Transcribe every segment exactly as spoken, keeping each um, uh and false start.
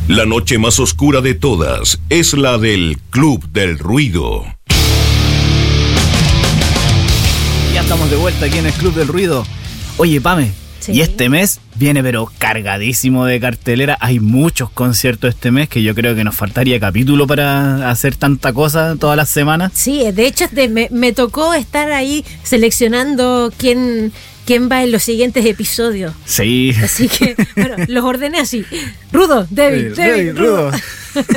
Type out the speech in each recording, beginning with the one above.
La noche más oscura de todas es la del Club del Ruido. Ya estamos de vuelta aquí en el Club del Ruido. Oye, Pame, sí. Y este mes viene pero cargadísimo de cartelera. Hay muchos conciertos este mes que yo creo que nos faltaría capítulo para hacer tanta cosa todas las semanas. Sí, de hecho de, me, me tocó estar ahí seleccionando quién... ¿Quién va en los siguientes episodios? Sí. Así que, bueno, los ordené así. Rudo, débil, sí, débil, rudo. rudo.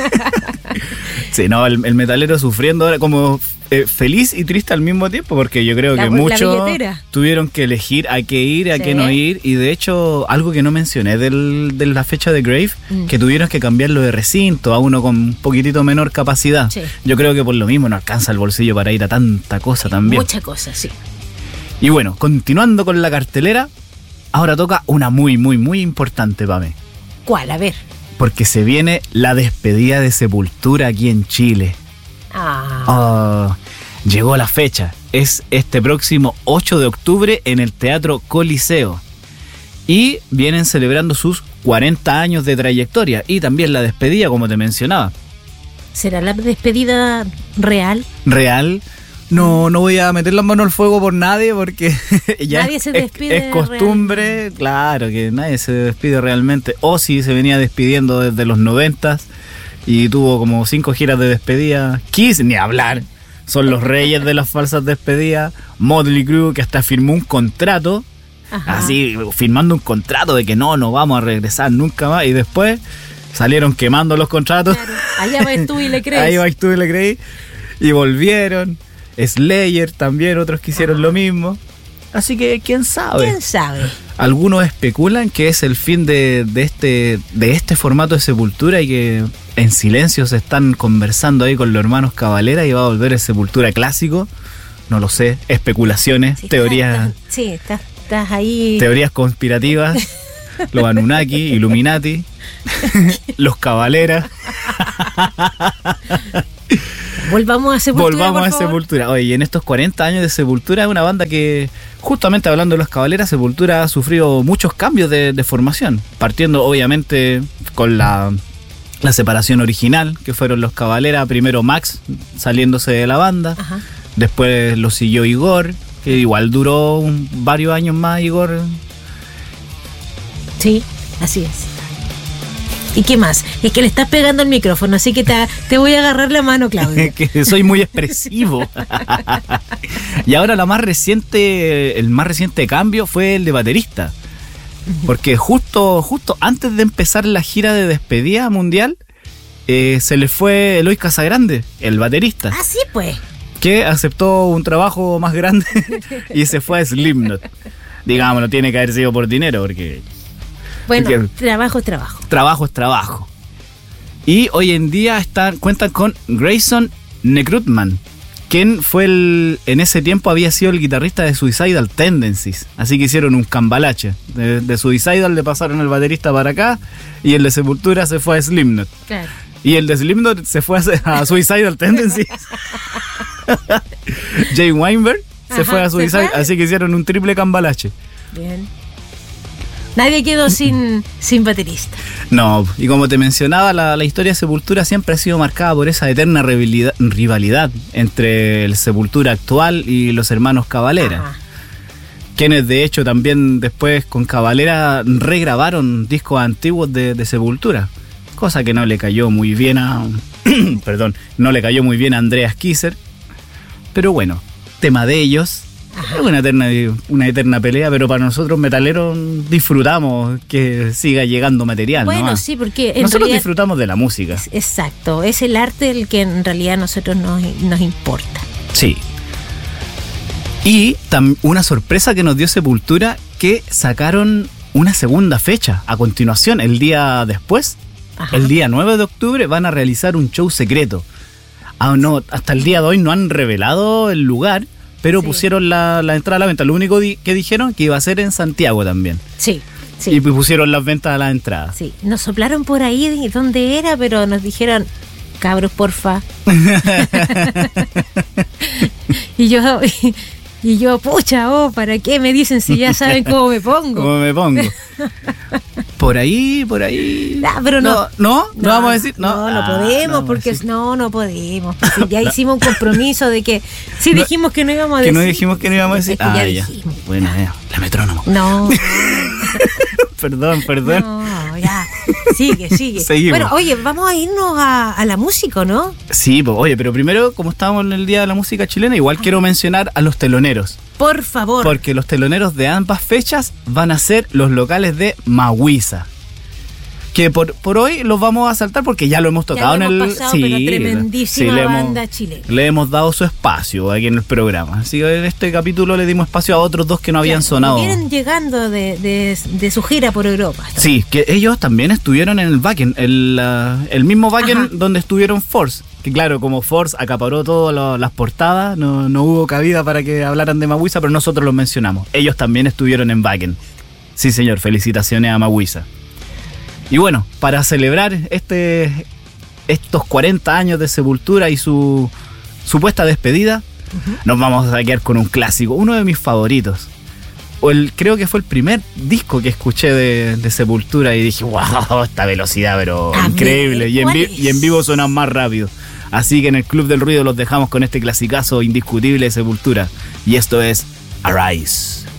Sí, no, el, el metalero sufriendo ahora como eh, feliz y triste al mismo tiempo, porque yo creo la, que muchos tuvieron que elegir a qué ir, a sí. qué no ir. Y de hecho, algo que no mencioné del, de la fecha de Grave, mm. que tuvieron que cambiarlo de recinto a uno con un poquitito menor capacidad. Sí. Yo creo que por lo mismo no alcanza el bolsillo para ir a tanta cosa también. Mucha cosa, sí. Y bueno, continuando con la cartelera, ahora toca una muy, muy, muy importante, Pame. ¿Cuál? A ver. Porque se viene la despedida de Sepultura aquí en Chile. Ah. Oh, llegó la fecha. Es este próximo ocho de octubre en el Teatro Coliseo. Y vienen celebrando sus cuarenta años de trayectoria. Y también la despedida, como te mencionaba. ¿Será la despedida real? Real. No, no voy a meter las manos al fuego por nadie porque ya nadie se despide es, es costumbre, realmente. Claro, que nadie se despide realmente. Ozzy se venía despidiendo desde los noventas y tuvo como cinco giras de despedida. Kiss, ni hablar, son los reyes de las falsas despedidas. Motley Crue, que hasta firmó un contrato, ajá. así, firmando un contrato de que no, no vamos a regresar nunca más, y después salieron quemando los contratos. Claro. Allá vas tú y le crees. Ahí vas tú y le creí. Y volvieron. Slayer también, otros que hicieron Ajá. lo mismo. Así que quién sabe. ¿Quién sabe? Algunos especulan que es el fin de, de, este, de este formato de Sepultura y que en silencio se están conversando ahí con los hermanos Cavalera y va a volver el Sepultura clásico. No lo sé, especulaciones, sí, teorías. Está, sí, estás, estás ahí. Teorías conspirativas. Los Anunnaki, Illuminati, los Cavalera. Volvamos a Sepultura. Volvamos a Sepultura. Oye, y en estos cuarenta años de Sepultura es una banda que, justamente hablando de los Cavalera, Sepultura ha sufrido muchos cambios de, de formación. Partiendo, obviamente, con la, la separación original, que fueron los Cavalera. Primero Max saliéndose de la banda. Ajá. Después lo siguió Igor, que igual duró un, varios años más, Igor. Sí, así es. ¿Y qué más? Es que le estás pegando el micrófono, así que te, te voy a agarrar la mano, Claudio. Que soy muy expresivo. Y ahora la más reciente, el más reciente cambio fue el de baterista. Porque justo, justo antes de empezar la gira de despedida mundial, eh, se le fue Eloy Casagrande, el baterista. Ah, sí, pues. Que aceptó un trabajo más grande y se fue a Slipknot. Digamos, no tiene que haber sido por dinero, porque... Bueno, porque trabajo es trabajo. Trabajo es trabajo. Y hoy en día están, cuentan con Grayson Nekrutman, quien fue el, en ese tiempo había sido el guitarrista de Suicidal Tendencies. Así que hicieron un cambalache. De, de Suicidal le pasaron el baterista para acá y el de Sepultura se fue a Slipknot. Claro. Y el de Slipknot se fue a, a Suicidal Tendencies. Jay Weinberg se Ajá, fue a Suicidal, así que hicieron un triple cambalache. Bien. Nadie quedó sin, sin baterista. No, y como te mencionaba, la, la historia de Sepultura siempre ha sido marcada por esa eterna rivalidad, rivalidad entre el Sepultura actual y los hermanos Cavalera. Ajá. Quienes de hecho también después con Cavalera regrabaron discos antiguos de, de Sepultura. Cosa que no le cayó muy bien a... perdón, no le cayó muy bien a Andreas Kisser. Pero bueno, tema de ellos... Ajá. Es una eterna, una eterna pelea, pero para nosotros metaleros disfrutamos que siga llegando material. Bueno, ¿no? sí, porque en nosotros realidad, disfrutamos de la música. Es, exacto, es el arte el que en realidad a nosotros nos, nos importa. Sí. Y tam, una sorpresa que nos dio Sepultura, que sacaron una segunda fecha a continuación, el día después. Ajá. El día nueve de octubre van a realizar un show secreto. Ah, no, hasta el día de hoy no han revelado el lugar, pero sí. pusieron la, la entrada a la venta. Lo único di- que dijeron que iba a ser en Santiago también. Sí, sí. Y pusieron las ventas a la entrada. Sí, nos soplaron por ahí de dónde era, pero nos dijeron, cabros, porfa. y yo, y yo, pucha, oh, ¿para qué me dicen si ya saben cómo me pongo? ¿Cómo me pongo? Por ahí, por ahí. Ah, pero no. No, no, no, vamos a decir. No, no, no Ah, podemos, no, porque sí. no, no podemos. Porque ya hicimos un compromiso de que sí No, dijimos que no íbamos a Que decir. no dijimos que no íbamos a decir. Es que Ah, ya ya. dijimos. Bueno, ya. La metrónomo. No, Perdón, perdón. no, ya. Sigue, sigue. Seguimos. Bueno, oye, vamos a irnos a, a la música, ¿no? Sí, pues, oye, pero primero, como estábamos en el Día de la Música Chilena, igual quiero mencionar a los teloneros. Por favor. Porque los teloneros de ambas fechas van a ser los locales de Mahuiza. Que por, por hoy los vamos a saltar porque ya lo hemos tocado Ya lo en hemos el. pasado, pero tremendísima le hemos- banda chilena. Le hemos dado su espacio aquí en el programa. Así que en este capítulo le dimos espacio a otros dos que no habían Ya, sonado. Vienen llegando de, de, de su gira por Europa. Sí, que ellos también estuvieron en el Wacken, el, uh, el mismo Wacken Ajá. donde estuvieron Force. Que claro, como Force acaparó todas las portadas, no, no hubo cabida para que hablaran de Mahuiza, pero nosotros los mencionamos. Ellos también estuvieron en Wacken. Sí, señor, felicitaciones a Mahuiza. Y bueno, para celebrar este estos cuarenta años de Sepultura y su supuesta despedida, uh-huh. nos vamos a quedar con un clásico, uno de mis favoritos. O el, creo que fue el primer disco que escuché de, de Sepultura y dije, wow, esta velocidad, pero A increíble. ver, Y en, ¿cuál vi- es? y en vivo suenan más rápido. Así que en el Club del Ruido los dejamos con este clasicazo indiscutible de Sepultura. Y esto es Arise.